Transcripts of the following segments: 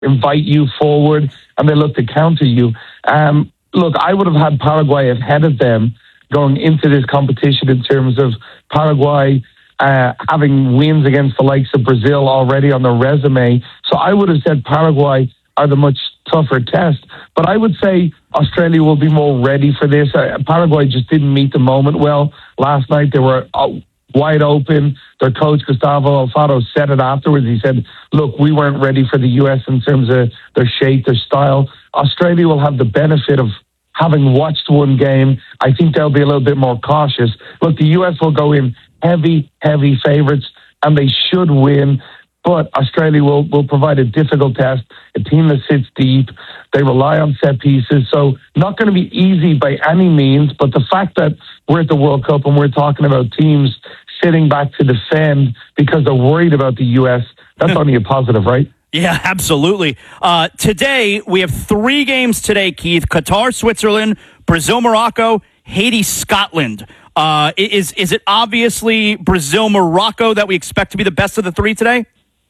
invite you forward and they look to counter you. Look, I would have had Paraguay ahead of them going into this competition in terms of Paraguay having wins against the likes of Brazil already on their resume. So I would have said Paraguay are the much tougher test. But I would say Australia will be more ready for this. Paraguay just didn't meet the moment well last night. They were wide open. Their coach, Gustavo Alfaro, said it afterwards. He said, look, we weren't ready for the U.S. in terms of their shape, their style. Australia will have the benefit of having watched one game. I think they'll be a little bit more cautious. Look, the U.S. will go in heavy favorites, and they should win. But Australia will provide a difficult test, a team that sits deep. They rely on set pieces. So not going to be easy by any means. But the fact that we're at the World Cup and we're talking about teams sitting back to defend because they're worried about the U.S., that's only a positive, right? Yeah, absolutely. Today, we have 3 games today, Keith. Qatar, Switzerland, Brazil, Morocco, Haiti, Scotland. Is it obviously Brazil, Morocco that we expect to be the best of the 3 today?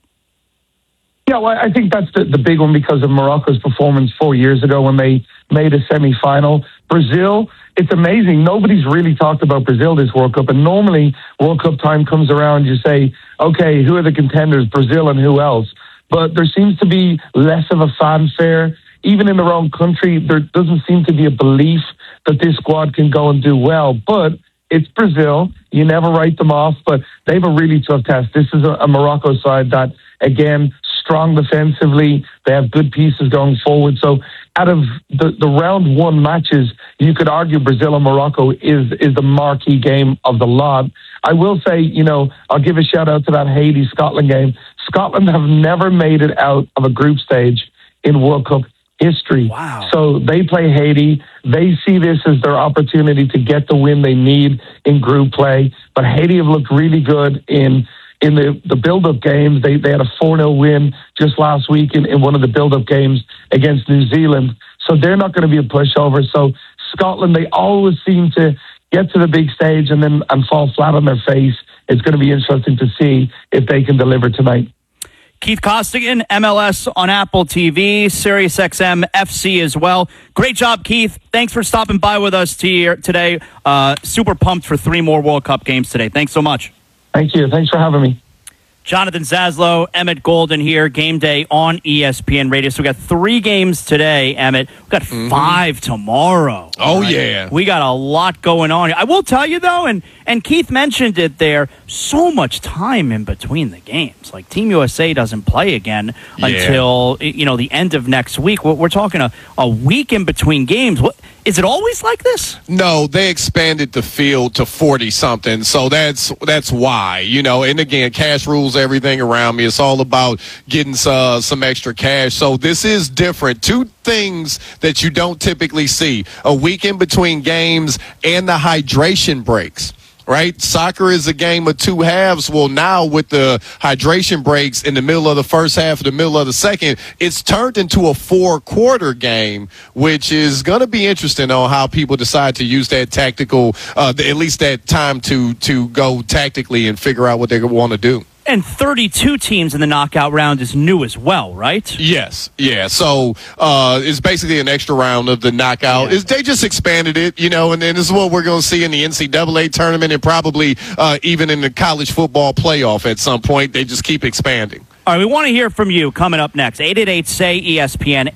Yeah, well, I think that's the big one because of Morocco's performance 4 years ago when they made a semi-final. Brazil, it's amazing. Nobody's really talked about Brazil this World Cup. And normally, World Cup time comes around, you say, okay, who are the contenders, Brazil and who else? But there seems to be less of a fanfare. Even in their own country, there doesn't seem to be a belief that this squad can go and do well. But it's Brazil. You never write them off, but they have a really tough test. This is a Morocco side that, again, strong defensively. They have good pieces going forward. So out of the round 1 matches, you could argue Brazil and Morocco is the marquee game of the lot. I will say, I'll give a shout out to that Haiti-Scotland game. Scotland have never made it out of a group stage in World Cup history. Wow. So they play Haiti. They see this as their opportunity to get the win they need in group play. But Haiti have looked really good in the build-up games. They had a 4-0 win just last week in one of the build-up games against New Zealand. So they're not going to be a pushover. So Scotland, they always seem to get to the big stage and fall flat on their face. It's going to be interesting to see if they can deliver tonight. Keith Costigan, MLS on Apple TV, SiriusXM FC as well. Great job, Keith. Thanks for stopping by with us today. Super pumped for 3 more World Cup games today. Thanks so much. Thank you. Thanks for having me. Jonathan Zaslow, Emmett Golden here, Game Day on ESPN Radio. So we got 3 games today, Emmett. We got 5 tomorrow. Oh, right? Yeah. We got a lot going on. I will tell you, though, and Keith mentioned it there, so much time in between the games. Like, Team USA doesn't play again until, the end of next week. We're talking a week in between games. Is it always like this? No, they expanded the field to 40-something, so that's why. And again, cash rules everything around me. It's all about getting some extra cash. So this is different. 2 things that you don't typically see: a week in between games and the hydration breaks. Right? Soccer is a game of 2 halves. Well, now with the hydration breaks in the middle of the first half, the middle of the second, it's turned into a 4-quarter game, which is going to be interesting on how people decide to use that tactical, at least that time to go tactically and figure out what they want to do. And 32 teams in the knockout round is new as well, right? Yes. Yeah. So it's basically an extra round of the knockout. Yeah. They just expanded it, and then this is what we're going to see in the NCAA tournament and probably even in the college football playoff at some point. They just keep expanding. All right, we want to hear from you coming up next. 888-SAY-ESPN,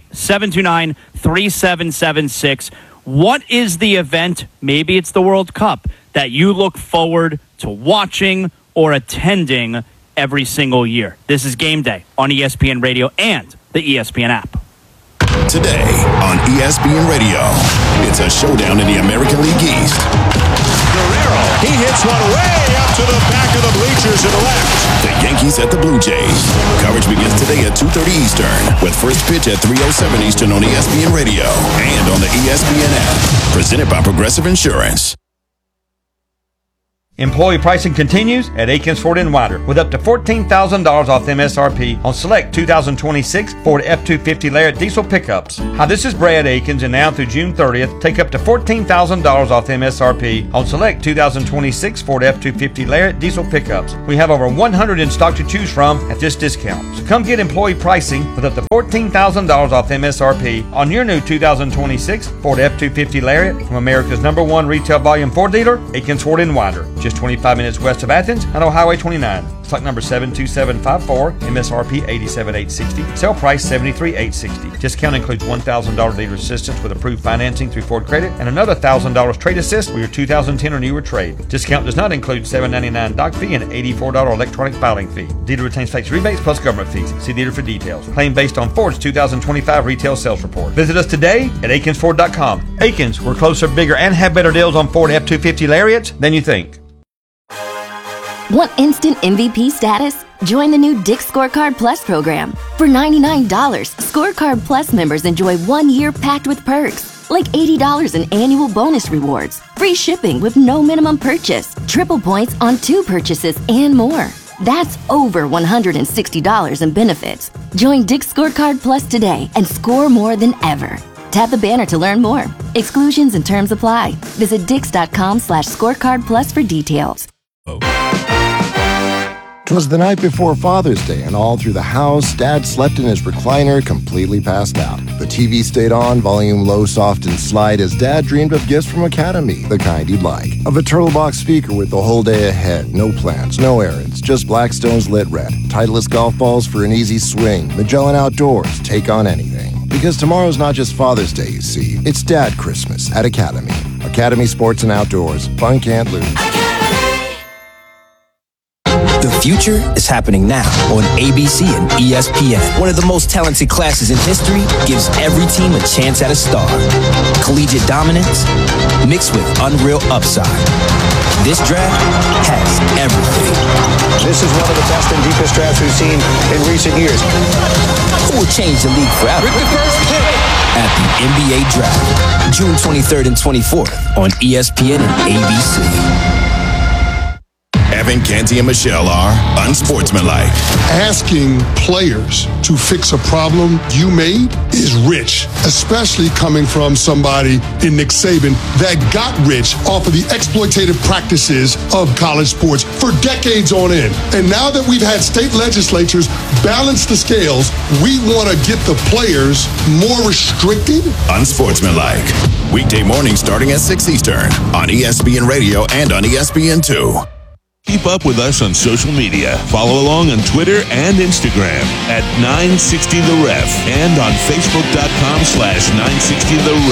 888-729-3776. What is the event, maybe it's the World Cup, that you look forward to watching or attending every single year? This is Game Day on ESPN Radio and the ESPN app. Today on ESPN Radio, it's a showdown in the American League East. Guerrero, he hits one way up to the back of the bleachers to the left. The Yankees at the Blue Jays. Coverage begins today at 2:30 Eastern with first pitch at 3:07 Eastern on ESPN Radio and on the ESPN app. Presented by Progressive Insurance. Employee pricing continues at Aikens Ford and Winder with up to $14,000 off MSRP on select 2026 Ford F-250 Lariat diesel pickups. Hi, this is Brad Aikens, and now through June 30th, take up to $14,000 off MSRP on select 2026 Ford F-250 Lariat diesel pickups. We have over 100 in stock to choose from at this discount. So come get employee pricing with up to $14,000 off MSRP on your new 2026 Ford F-250 Lariat from America's #1 retail volume Ford dealer, Aikens Ford and Winder. Just 25 minutes west of Athens on Highway 29. Stock number 72754, MSRP $87,860, sale price $73,860. Discount includes $1,000 dealer assistance with approved financing through Ford Credit and another $1,000 trade assist for your 2010 or newer trade. Discount does not include $799 doc fee and $84 electronic filing fee. Dealer retains tax rebates plus government fees. See dealer for details. Claim based on Ford's 2025 retail sales report. Visit us today at AikensFord.com. Aikens, we're closer, bigger, and have better deals on Ford F-250 Lariats than you think. Want instant MVP status? Join the new Dick's Scorecard Plus program. For $99, Scorecard Plus members enjoy 1 year packed with perks, like $80 in annual bonus rewards, free shipping with no minimum purchase, triple points on 2 purchases, and more. That's over $160 in benefits. Join Dick's Scorecard Plus today and score more than ever. Tap the banner to learn more. Exclusions and terms apply. Visit Dix.com/scorecard plus for details. 'Twas the night before Father's Day, and all through the house, Dad slept in his recliner, completely passed out. The TV stayed on, volume low, soft, and slight, as Dad dreamed of gifts from Academy, the kind he'd like. Of a turtle box speaker with the whole day ahead, no plans, no errands, just Blackstone's lit red, Titleist golf balls for an easy swing, Magellan Outdoors, take on anything. Because tomorrow's not just Father's Day, you see, it's Dad Christmas at Academy. Academy Sports and Outdoors, fun can't lose. The future is happening now on ABC and ESPN. One of the most talented classes in history gives every team a chance at a star. Collegiate dominance mixed with unreal upside. This draft has everything. This is one of the best and deepest drafts we've seen in recent years. Who will change the league forever? With the first pick at the NBA Draft, June 23rd and 24th on ESPN and ABC. Evan, Canty, and Michelle are unsportsmanlike. Asking players to fix a problem you made is rich, especially coming from somebody in Nick Saban that got rich off of the exploitative practices of college sports for decades on end. And now that we've had state legislatures balance the scales, we want to get the players more restricted. Unsportsmanlike. Weekday mornings starting at 6 Eastern on ESPN Radio and on ESPN2. Keep up with us on social media. Follow along on Twitter and Instagram at 960 The Ref and on Facebook.com/960 The Ref.